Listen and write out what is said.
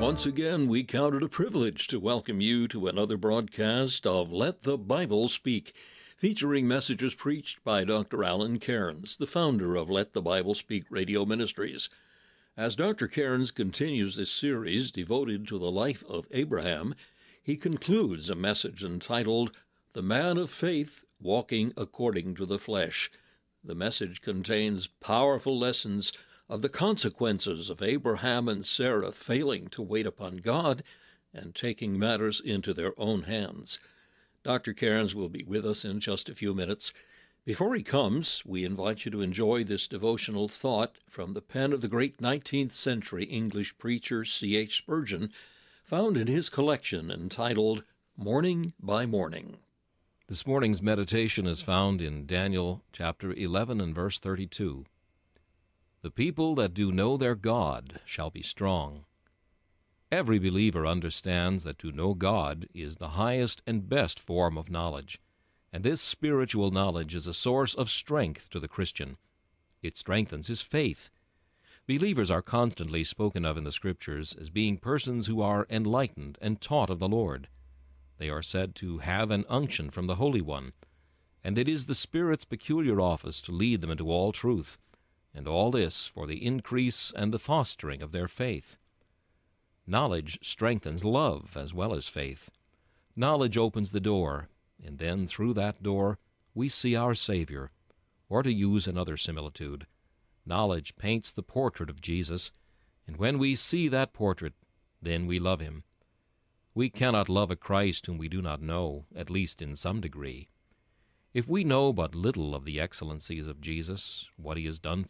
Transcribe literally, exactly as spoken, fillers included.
Once again, we count it a privilege to welcome you to another broadcast of Let the Bible Speak, featuring messages preached by Doctor Alan Cairns, the founder of Let the Bible Speak Radio Ministries. As Doctor Cairns continues this series devoted to the life of Abraham, he concludes a message entitled, The Man of Faith Walking According to the Flesh. The message contains powerful lessons of the consequences of Abraham and Sarah failing to wait upon God and taking matters into their own hands. Doctor Cairns will be with us in just a few minutes. Before he comes, we invite you to enjoy this devotional thought from the pen of the great nineteenth century English preacher C H Spurgeon, found in his collection entitled Morning by Morning. This morning's meditation is found in Daniel chapter eleven and verse thirty-two. The people that do know their God shall be strong. Every believer understands that to know God is the highest and best form of knowledge, and this spiritual knowledge is a source of strength to the Christian. It strengthens his faith. Believers are constantly spoken of in the Scriptures as being persons who are enlightened and taught of the Lord. They are said to have an unction from the Holy One, and it is the Spirit's peculiar office to lead them into all truth, and all this for the increase and the fostering of their faith. Knowledge strengthens love as well as faith. Knowledge opens the door, and then through that door we see our Savior. Or to use another similitude, knowledge paints the portrait of Jesus, and when we see that portrait, then we love him. We cannot love a Christ whom we do not know, at least in some degree. If we know but little of the excellencies of Jesus, what he has done